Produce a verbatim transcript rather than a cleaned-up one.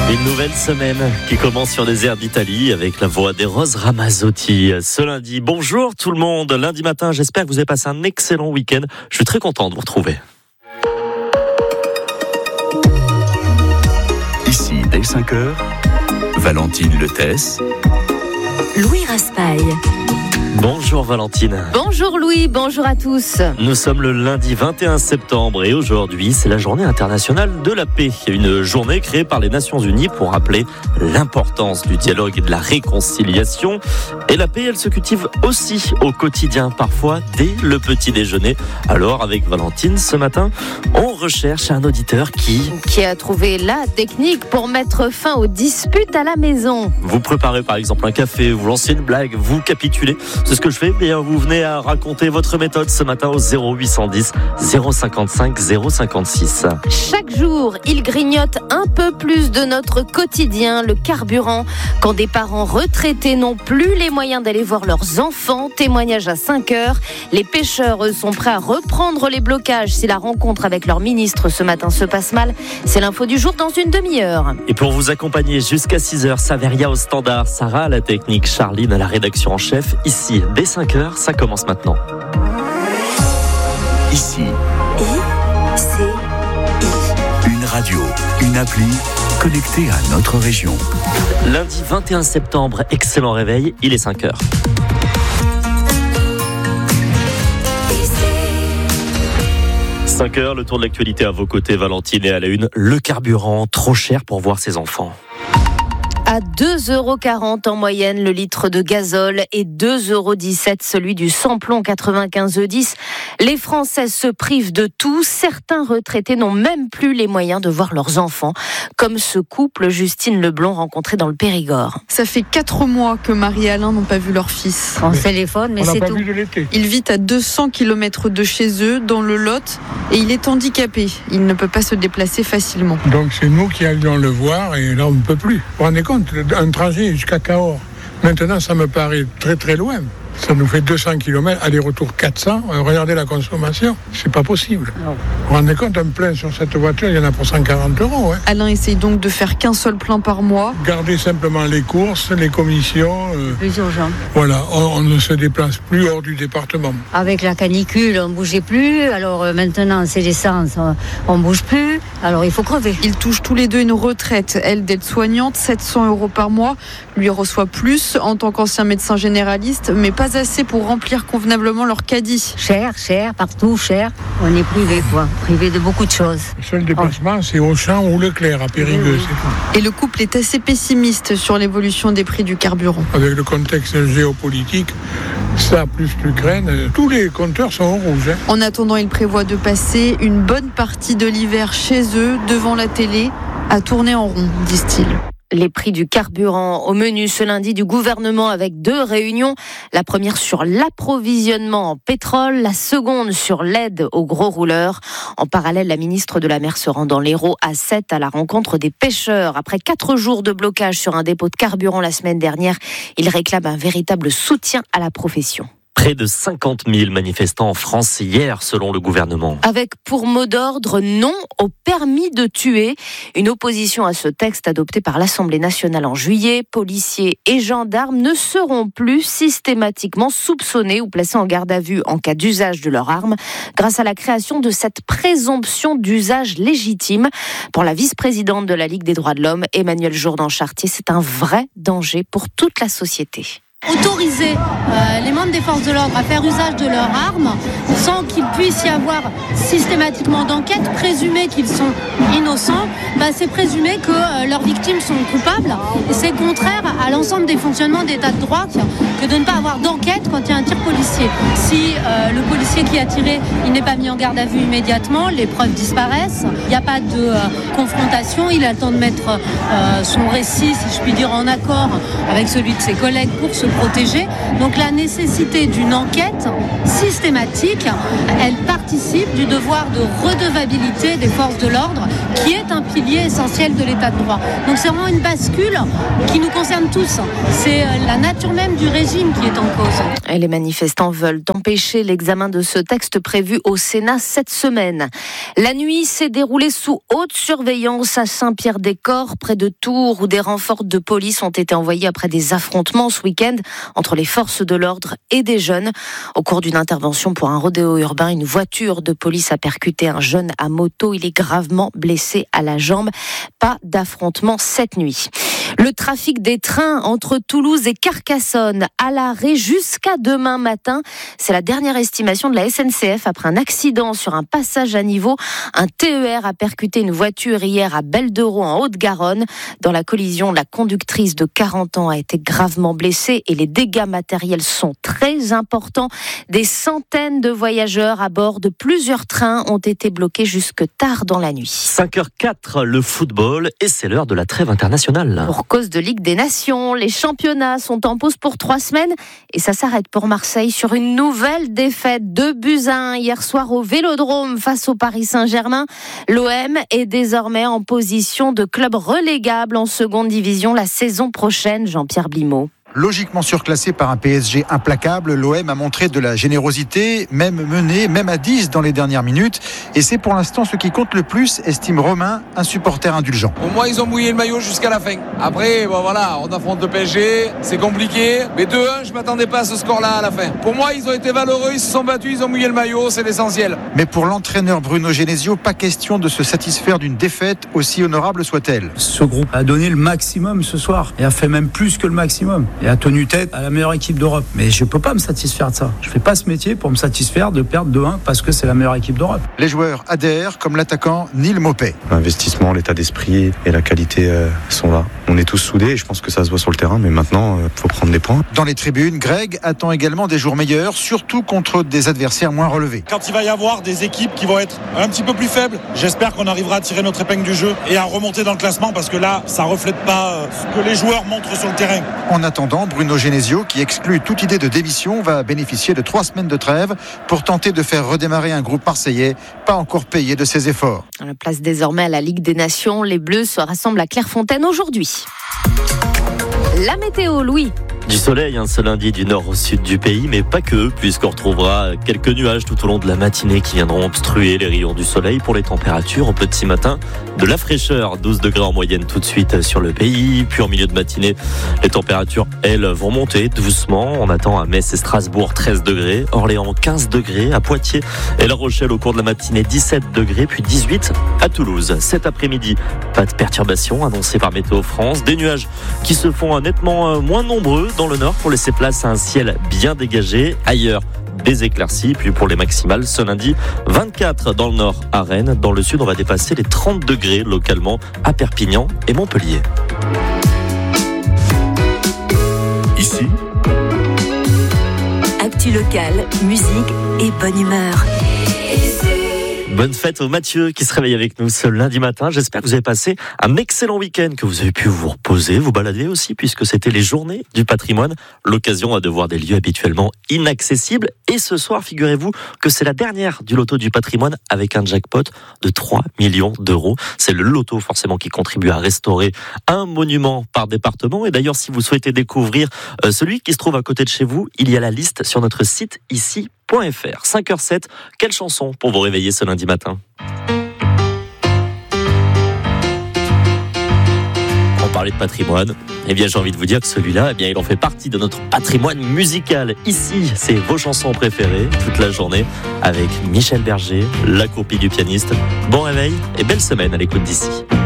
Une nouvelle semaine qui commence sur les airs d'Italie avec la voix des Rose Ramazzotti. Ce lundi, bonjour tout le monde. Lundi matin, j'espère que vous avez passé un excellent week-end. Je suis très content de vous retrouver. Ici, dès cinq heures, Valentine Letès, Louis Raspail. Bonjour Valentine. Bonjour Louis, bonjour à tous. Nous sommes le lundi vingt et un septembre et aujourd'hui c'est la journée internationale de la paix. Une journée créée par les Nations Unies pour rappeler l'importance du dialogue et de la réconciliation. Et la paix, elle se cultive aussi au quotidien, parfois dès le petit déjeuner. Alors avec Valentine, ce matin, on recherche un auditeur qui... Qui a trouvé la technique pour mettre fin aux disputes à la maison. Vous préparez par exemple un café, vous lancez une blague, vous capitulez. C'est ce que je fais, bien vous venez à raconter votre méthode ce matin au zéro huit cent dix zéro cinquante-cinq zéro cinquante-six. Chaque jour, il grignote un peu plus de notre quotidien, le carburant. Quand des parents retraités n'ont plus les moyens d'aller voir leurs enfants, témoignage à cinq heures. Les pêcheurs, eux, sont prêts à reprendre les blocages si la rencontre avec leur ministre ce matin se passe mal. C'est l'info du jour dans une demi-heure. Et pour vous accompagner jusqu'à six heures, Saveria au standard, Sarah à la technique, Charline à la rédaction en chef, ici. Dès cinq heures, ça commence maintenant. Ici, I, C, I. une radio, une appli connectée à notre région. Lundi vingt et un septembre, excellent réveil, il est cinq heures. cinq heures, le tour de l'actualité à vos côtés, Valentine, et à la une, le carburant trop cher pour voir ses enfants. À deux euros quarante en moyenne le litre de gazole et deux euros dix-sept celui du samplon quatre-vingt-quinze E dix. Les Français se privent de tout. Certains retraités n'ont même plus les moyens de voir leurs enfants, comme ce couple Justine Leblond rencontré dans le Périgord. Ça fait quatre mois que Marie et Alain n'ont pas vu leur fils. On téléphone, mais on c'est n'a pas tout. vu de l'été. Il vit à deux cents kilomètres de chez eux, dans le Lot, et il est handicapé. Il ne peut pas se déplacer facilement. Donc c'est nous qui allions le voir et là on ne peut plus. Vous vous rendez compte, un trajet jusqu'à Cahors. Maintenant ça me paraît très très loin. Ça nous fait deux cents kilomètres, aller-retour quatre cents. Regardez la consommation, c'est pas possible. Non. Vous vous rendez compte, un plein sur cette voiture, il y en a pour cent quarante euros. Hein. Alain essaye donc de faire qu'un seul plein par mois. Garder simplement les courses, les commissions. Euh, Plus urgent. voilà, on, on ne se déplace plus hors du département. Avec la canicule, on ne bougeait plus. Alors euh, maintenant, c'est l'essence, on ne bouge plus. Alors il faut crever. Ils touchent tous les deux une retraite. Elle, d'aide-soignante, sept cents euros par mois. Lui reçoit plus en tant qu'ancien médecin généraliste, mais pas assez pour remplir convenablement leur caddie. Cher, cher, partout, cher. On est privé, quoi. Privé de beaucoup de choses. Le seul déplacement, oh. c'est Auchan ou Leclerc à Périgueux, oui, oui. c'est tout. Et le couple est assez pessimiste sur l'évolution des prix du carburant. Avec le contexte géopolitique, ça plus l'Ukraine, tous les compteurs sont au rouge. Hein. En attendant, ils prévoient de passer une bonne partie de l'hiver chez eux, devant la télé, à tourner en rond, disent-ils. Les prix du carburant au menu ce lundi du gouvernement avec deux réunions. La première sur l'approvisionnement en pétrole, la seconde sur l'aide aux gros rouleurs. En parallèle, la ministre de la Mer se rend dans l'Hérault à Sète à la rencontre des pêcheurs. Après quatre jours de blocage sur un dépôt de carburant la semaine dernière, ils réclament un véritable soutien à la profession. Près de cinquante mille manifestants en France hier, selon le gouvernement. Avec pour mot d'ordre non au permis de tuer. Une opposition à ce texte adopté par l'Assemblée nationale en juillet. Policiers et gendarmes ne seront plus systématiquement soupçonnés ou placés en garde à vue en cas d'usage de leur arme, grâce à la création de cette présomption d'usage légitime. Pour la vice-présidente de la Ligue des droits de l'homme, Emmanuelle Jourdan-Chartier, c'est un vrai danger pour toute la société. Autoriser euh, les membres des forces de l'ordre à faire usage de leurs armes sans qu'il puisse y avoir systématiquement d'enquête, présumer qu'ils sont innocents, bah, c'est présumer que euh, leurs victimes sont coupables et c'est contraire à l'ensemble des fonctionnements d'état de droit que de ne pas avoir d'enquête quand il y a un tir policier. Si euh, le policier qui a tiré, il n'est pas mis en garde à vue immédiatement, les preuves disparaissent, il n'y a pas de euh, confrontation, il a le temps de mettre euh, son récit, si je puis dire, en accord avec celui de ses collègues pour se protéger. Donc la nécessité d'une enquête systématique, elle participe du devoir de redevabilité des forces de l'ordre qui est un pilier qui est essentiel de l'état de droit. Donc c'est vraiment une bascule qui nous concerne tous. C'est la nature même du régime qui est en cause. Et les manifestants veulent empêcher l'examen de ce texte prévu au Sénat cette semaine. La nuit s'est déroulée sous haute surveillance à Saint-Pierre-des-Corps, près de Tours, où des renforts de police ont été envoyés après des affrontements ce week-end entre les forces de l'ordre et des jeunes. Au cours d'une intervention pour un rodéo urbain, une voiture de police a percuté un jeune à moto. Il est gravement blessé à la jambe. Pas d'affrontement cette nuit. Le trafic des trains entre Toulouse et Carcassonne à l'arrêt jusqu'à demain matin. C'est la dernière estimation de la S N C F après un accident sur un passage à niveau. Un T E R a percuté une voiture hier à Belderot en Haute-Garonne. Dans la collision, la conductrice de quarante ans a été gravement blessée et les dégâts matériels sont très importants. Des centaines de voyageurs à bord de plusieurs trains ont été bloqués jusque tard dans la nuit. cinq heures quatre, le football, et c'est l'heure de la trêve internationale. Pour cause de Ligue des Nations, les championnats sont en pause pour trois semaines et ça s'arrête pour Marseille sur une nouvelle défaite de buts à un hier soir au Vélodrome face au Paris Saint-Germain. L'O M est désormais en position de club relégable en seconde division la saison prochaine. Jean-Pierre Blimaud. Logiquement surclassé par un P S G implacable, l'O M a montré de la générosité, même mené, même à dix dans les dernières minutes. Et c'est pour l'instant ce qui compte le plus, estime Romain, un supporter indulgent. Pour moi, ils ont mouillé le maillot jusqu'à la fin. Après, bon, voilà, on affronte le P S G, c'est compliqué. Mais deux un, je ne m'attendais pas à ce score-là à la fin. Pour moi, ils ont été valeureux, ils se sont battus, ils ont mouillé le maillot, c'est l'essentiel. Mais pour l'entraîneur Bruno Genesio, pas question de se satisfaire d'une défaite, aussi honorable soit-elle. Ce groupe a donné le maximum ce soir et a fait même plus que le maximum. Et a tenu tête à la meilleure équipe d'Europe. Mais je ne peux pas me satisfaire de ça. Je ne fais pas ce métier pour me satisfaire de perdre deux un parce que c'est la meilleure équipe d'Europe. Les joueurs adhèrent, comme l'attaquant Neil Maupay. L'investissement, l'état d'esprit et la qualité euh, sont là. On est tous soudés et je pense que ça se voit sur le terrain, mais maintenant, il euh, faut prendre des points. Dans les tribunes, Greg attend également des jours meilleurs, surtout contre des adversaires moins relevés. Quand il va y avoir des équipes qui vont être un petit peu plus faibles, j'espère qu'on arrivera à tirer notre épingle du jeu et à remonter dans le classement parce que là, ça ne reflète pas ce que les joueurs montrent sur le terrain. En attendant, Bruno Genesio, qui exclut toute idée de démission, va bénéficier de trois semaines de trêve pour tenter de faire redémarrer un groupe marseillais pas encore payé de ses efforts. À la place désormais à la Ligue des Nations, les Bleus se rassemblent à Clairefontaine aujourd'hui. La météo, Louis. Du soleil hein, ce lundi du nord au sud du pays, mais pas que, puisqu'on retrouvera quelques nuages tout au long de la matinée qui viendront obstruer les rayons du soleil. Pour les températures, au petit matin, de la fraîcheur, douze degrés en moyenne tout de suite sur le pays. Puis en milieu de matinée, les températures, elles, vont monter doucement. On attend à Metz et Strasbourg treize degrés, Orléans quinze degrés, à Poitiers et La Rochelle au cours de la matinée dix-sept degrés, puis dix-huit à Toulouse. Cet après-midi, pas de perturbations annoncées par Météo France. Des nuages qui se font nettement moins nombreux dans le nord pour laisser place à un ciel bien dégagé. Ailleurs, des éclaircies. Puis pour les maximales, ce lundi, vingt-quatre dans le nord à Rennes. Dans le sud, on va dépasser les trente degrés localement à Perpignan et Montpellier. Ici, actu locale, musique et bonne humeur. Bonne fête au Mathieu qui se réveille avec nous ce lundi matin. J'espère que vous avez passé un excellent week-end, que vous avez pu vous reposer, vous balader aussi, puisque c'était les journées du patrimoine. L'occasion de voir des lieux habituellement inaccessibles. Et ce soir, figurez-vous que c'est la dernière du loto du patrimoine avec un jackpot de trois millions d'euros. C'est le loto forcément qui contribue à restaurer un monument par département. Et d'ailleurs, si vous souhaitez découvrir celui qui se trouve à côté de chez vous, il y a la liste sur notre site ici. .fr. cinq heures sept, quelle chanson pour vous réveiller ce lundi matin? On parlait de patrimoine, eh bien j'ai envie de vous dire que celui-là, eh bien il en fait partie de notre patrimoine musical. Ici, c'est vos chansons préférées toute la journée avec Michel Berger, la copie du pianiste. Bon réveil et belle semaine à l'écoute d'ici.